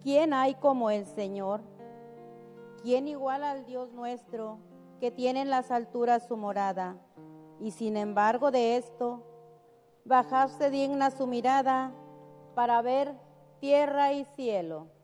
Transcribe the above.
¿quién hay como el Señor? ¿Quién igual al Dios nuestro, que tiene en las alturas su morada? Y sin embargo de esto, bajaste digna su mirada para ver tierra y cielo.